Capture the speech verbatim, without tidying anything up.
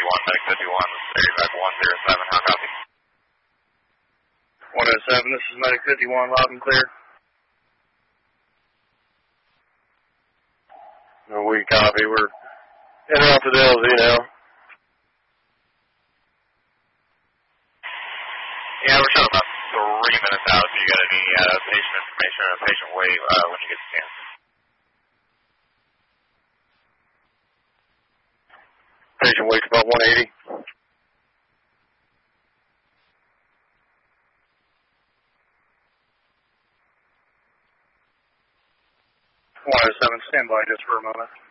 fifty-one, Medic fifty-one, this is area back one zero seven, how copy? one oh seven, this is Medic fifty-one, loud and clear. No, we copy, we're in off to the L Z now. Yeah, we're showing about three minutes out if you got any uh, patient information or patient wait uh, when you get the chance. Patient weight's about one eighty. one oh seven, stand by just for a moment.